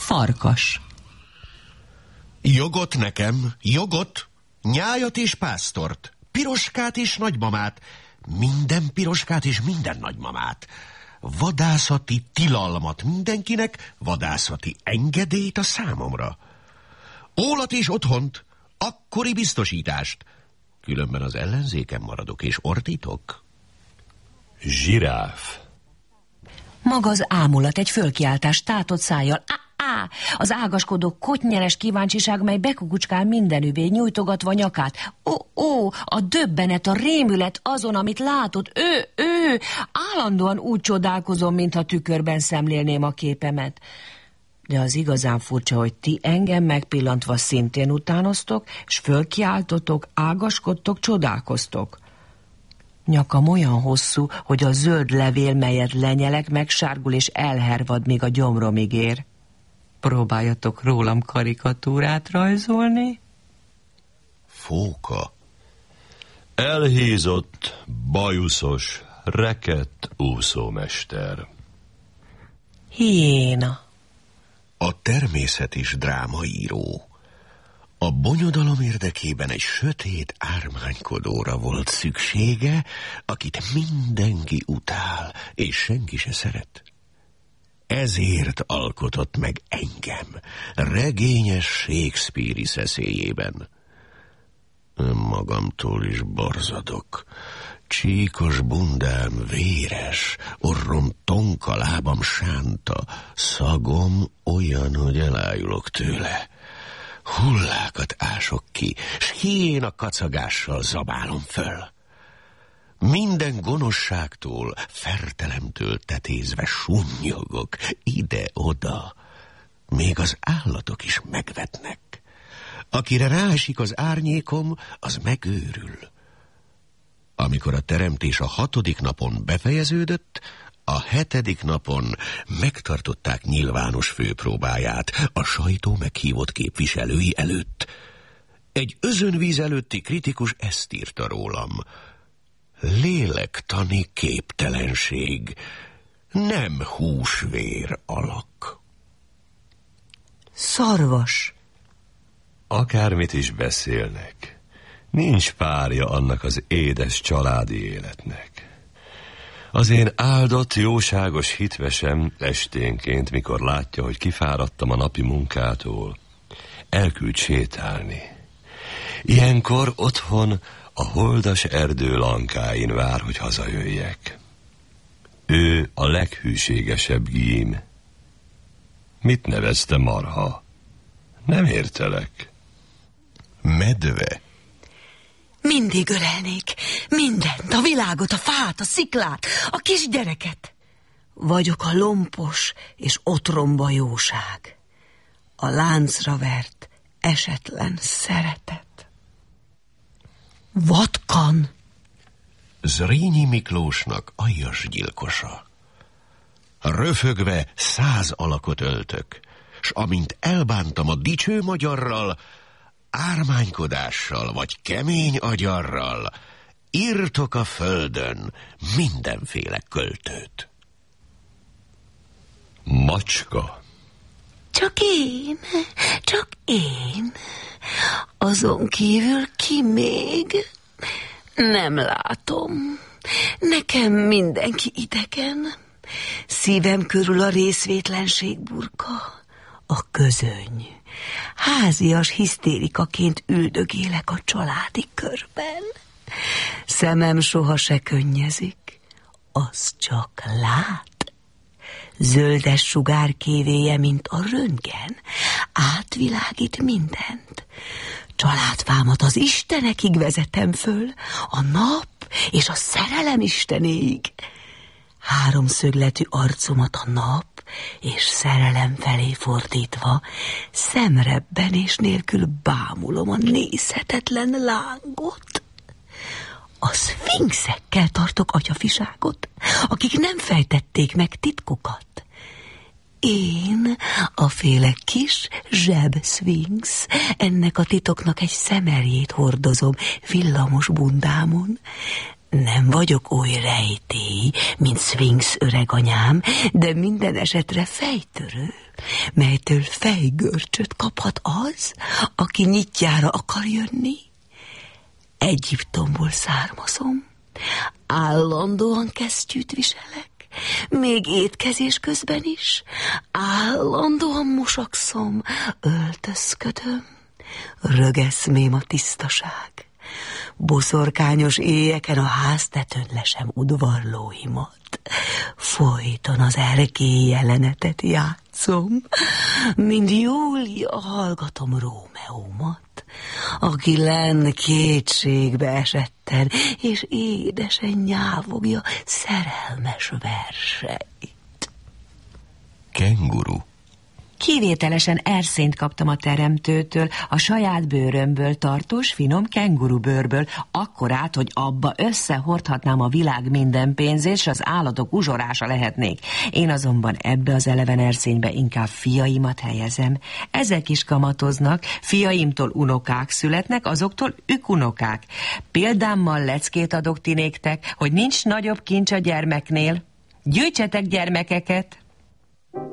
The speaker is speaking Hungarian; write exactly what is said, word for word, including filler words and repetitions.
Farkas. Jogot nekem, jogot, nyájat és pásztort, piroskát és nagymamát, minden piroskát és minden nagymamát, vadászati tilalmat mindenkinek, vadászati engedélyt a számomra, ólat és otthont, akkori biztosítást, különben az ellenzéken maradok és ordítok. Zsiráf. Maga az ámulat egy fölkiáltás tátott szájjal. Á, á, az ágaskodó kotnyeres kíváncsiság, mely bekukucskál mindenüvé, nyújtogatva nyakát. Ó, ó, a döbbenet, a rémület azon, amit látod. Ő, ő, állandóan úgy csodálkozom, mintha tükörben szemlélném a képemet. De az igazán furcsa, hogy ti engem megpillantva szintén utánoztok, és fölkiáltotok, ágaskodtok, csodálkoztok. Nyakam olyan hosszú, hogy a zöld levél, melyet lenyelek, megsárgul és elhervad, míg a gyomromig ér. Próbáljatok rólam karikatúrát rajzolni? Fóka. Elhízott, bajuszos, rekett úszómester. Hiéna. A természet is drámaíró. A bonyodalom érdekében egy sötét ármánykodóra volt szüksége, akit mindenki utál, és senki se szeret. Ezért alkotott meg engem, regényes Shakespeare-i szeszélyében. Magamtól is borzadok. Csíkos bundám véres, orrom tonka, lábam sánta, szagom olyan, hogy elájulok tőle. Hullákat ások ki, s hiéna kacagással zabálom föl. Minden gonoszságtól, fertelemtől tetézve sunnyogok ide-oda. Még az állatok is megvetnek. Akire ráesik az árnyékom, az megőrül. Amikor a teremtés a hatodik napon befejeződött, a hetedik napon megtartották nyilvános főpróbáját a sajtó meghívott képviselői előtt. Egy özönvíz előtti kritikus ezt írta rólam. Lélektani képtelenség, nem húsvér alak. Szarvas. Akármit is beszélnek, nincs párja annak az édes családi életnek. Az én áldott, jóságos hitvesem esténként, mikor látja, hogy kifáradtam a napi munkától, elküld sétálni. Ilyenkor otthon a holdas erdő lankáin vár, hogy hazajöjjek. Ő a leghűségesebb gím. Mit nevezte marha? Nem értelek. Medve. Mindig ölelnék mindent, a világot, a fát, a sziklát, a kisgyereket. Vagyok a lompos és otromba jóság, a láncra vert esetlen szeretet. Vatkan. Zrínyi Miklósnak aljas gyilkosa. Röfögve száz alakot öltök, s amint elbántam a dicső magyarral, ármánykodással vagy kemény agyarral írtok a földön mindenféle költőt. Macska. Csak én, csak én. Azon kívül ki még? Nem látom. Nekem mindenki idegen. Szívem körül a részvétlenség burka, a közöny. Házias hisztérikaként üldögélek a családi körben. Szemem soha se könnyezik, az csak lát. Zöldes sugár kévéje, mint a röntgen, átvilágít mindent. Családfámat az istenekig vezetem föl, a nap és a szerelem istenéig. Háromszögletű arcomat a nap és szerelem felé fordítva, szemrebbenés nélkül bámulom a nézhetetlen lángot. A szfinxekkel tartok atyafiságot, akik nem fejtették meg titkokat. Én, a féle kis zsebszfinx, ennek a titoknak egy szemerjét hordozom villamos bundámon. Nem vagyok oly rejtély, mint Sphinx öreganyám, de minden esetre fejtörő, melytől fejgörcsöt kaphat az, aki nyitjára akar jönni. Egyiptomból származom, állandóan kesztyűt viselek, még étkezés közben is, állandóan mosakszom, öltözködöm, rögeszmém a tisztaság. Boszorkányos éjeken a háztetőn lesem udvarlóimat, folyton az erkély jelenetet játszom, mint Júlia hallgatom Rómeómat, aki lenn kétségbe esetten, és édesen nyávogja szerelmes verseit. Kenguru. Kivételesen erszényt kaptam a teremtőtől, a saját bőrömből, tartós, finom kenguru bőrből, akkorát, hogy abba összehordhatnám a világ minden pénzét, s az állatok uzsorása lehetnék. Én azonban ebbe az eleven erszénybe inkább fiaimat helyezem. Ezek is kamatoznak, fiaimtól unokák születnek, azoktól ükunokák. Példámmal leckét adok ti néktek, hogy nincs nagyobb kincs a gyermeknél. Gyűjtsetek gyermekeket!